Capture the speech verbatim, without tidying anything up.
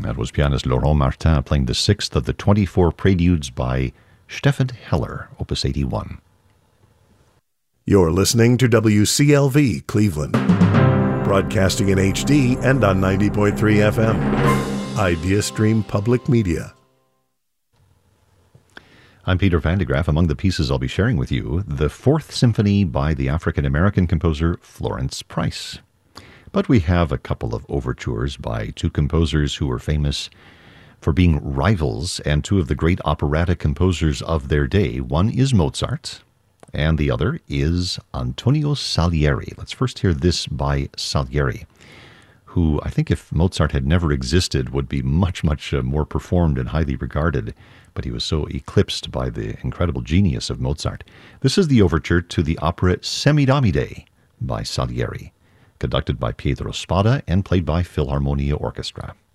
That was pianist Laurent Martin playing the sixth of the twenty-four preludes by Stefan Heller, Opus eighty-one. You're listening to W C L V Cleveland, broadcasting in H D and on ninety point three F M. IdeaStream Public Media. I'm Peter Van de Graaff. Among the pieces I'll be sharing with you, the Fourth Symphony by the African-American composer Florence Price. But we have a couple of overtures by two composers who were famous for being rivals and two of the great operatic composers of their day. One is Mozart, and the other is Antonio Salieri. Let's first hear this by Salieri, who I think if Mozart had never existed would be much, much uh, more performed and highly regarded, but he was so eclipsed by the incredible genius of Mozart. This is the overture to the opera Semidamide by Salieri, conducted by Pietro Spada and played by Philharmonia Orchestra.